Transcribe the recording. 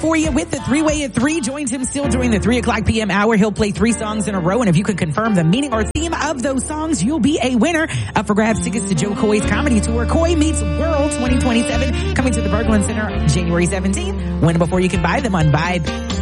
for you with the three-way at 3. Joins him still during the 3 o'clock p.m. hour. He'll play 3 songs in a row, and if you can confirm the meaning or theme of those songs, you'll be a winner. Up for grabs, tickets to Joe Coy's comedy tour, Coy Meets World 2027, coming to the Berglund Center January 17th. Win before you can buy them on Vibe.